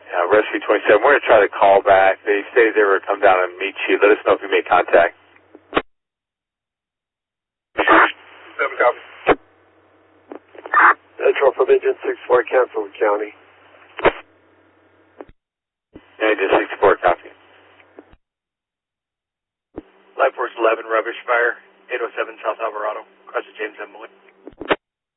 Rescue 27, we're going to try to call back. They say they were come down and meet you. Let us know if you made contact. 7 copy. Metro from Engine 64, Canfield County. Engine 64, copy. Life Force 11, rubbish fire, 807 South Alvarado, across the James M. Lloyd.